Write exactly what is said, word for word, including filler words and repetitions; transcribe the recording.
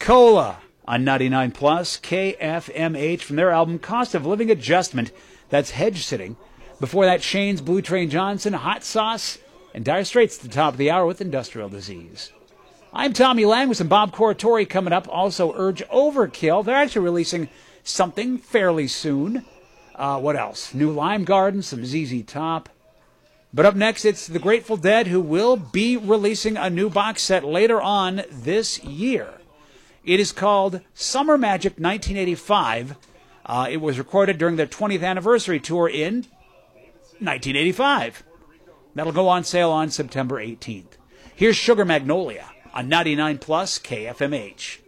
Cola on ninety-nine plus K F M H from their album Cost of Living Adjustment. That's Hedge Sitting. Before that, Shane's Blue Train Johnson, Hot Sauce, and Dire Straits at the top of the hour with Industrial Disease. I'm Tommy Lang with some Bob Corritore coming up. Also, Urge Overkill. They're actually releasing something fairly soon. Uh, what else? New Lime Garden, some Z Z Top. But up next, it's the Grateful Dead, who will be releasing a new box set later on this year. It is called Summer Magic nineteen eighty-five. Uh, it was recorded during their twentieth anniversary tour in nineteen eighty-five. That'll go on sale on September eighteenth. Here's Sugar Magnolia on ninety-nine plus K F M H.